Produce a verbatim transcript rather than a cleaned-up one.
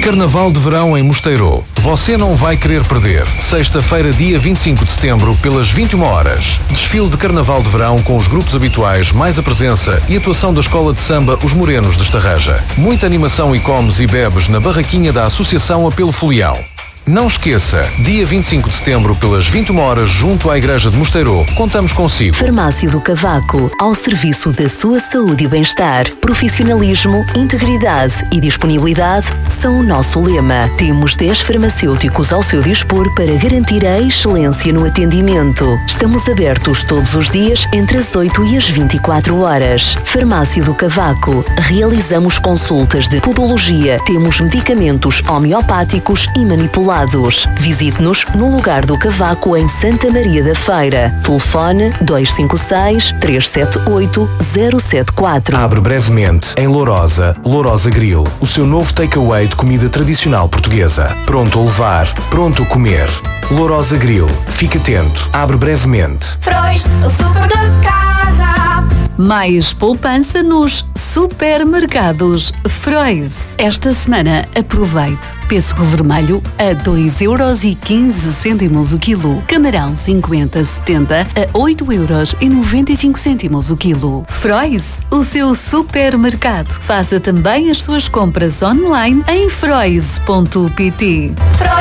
Carnaval de Verão em Mosteiro. Você não vai querer perder. Sexta-feira, dia vinte e cinco de setembro, pelas vinte e uma horas. Desfile de Carnaval de Verão com os grupos habituais, mais a presença e atuação da Escola de Samba Os Morenos de Estarreja. Muita animação e comes e bebes na barraquinha da Associação Apelo Folião. Não esqueça, dia vinte e cinco de setembro, pelas vinte e uma horas, junto à Igreja de Mosteiro, contamos consigo. Farmácia do Cavaco, ao serviço da sua saúde e bem-estar. Profissionalismo, integridade e disponibilidade são o nosso lema. Temos dez farmacêuticos ao seu dispor para garantir a excelência no atendimento. Estamos abertos todos os dias entre as oito e as vinte e quatro horas. Farmácia do Cavaco. Realizamos consultas de podologia. Temos medicamentos homeopáticos e manipulados. Visite-nos no Lugar do Cavaco, em Santa Maria da Feira. Telefone dois cinco seis, três sete oito, zero sete quatro. Abre brevemente em Lourosa, Lourosa Grill, o seu novo takeaway de comida tradicional portuguesa. Pronto a levar, pronto a comer. Lourosa Grill. Fique atento. Abre brevemente. Frois, o super de casa. Mais poupança nos supermercados Frois. Esta semana aproveite. Pêssego vermelho a dois euros e quinze cêntimos o quilo. Camarão cinquenta setenta a oito euros e noventa e cinco cêntimos o quilo. Frois, o seu supermercado. Faça também as suas compras online em frois ponto pt.